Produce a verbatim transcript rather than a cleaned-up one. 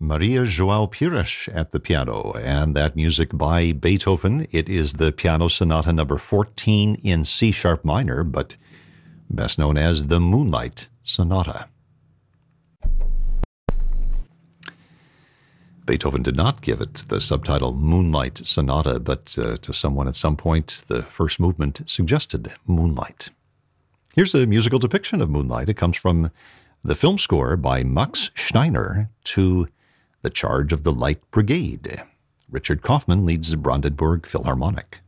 Maria João Pires at the piano, and that music by Beethoven. It is the Piano Sonata number fourteen in C-sharp minor, but best known as the Moonlight Sonata. Beethoven did not give it the subtitle Moonlight Sonata, but uh, to someone at some point, the first movement suggested moonlight. Here's a musical depiction of moonlight. It comes from the film score by Max Steiner to The Charge of the Light Brigade. Richard Kaufman leads the Brandenburg Philharmonic.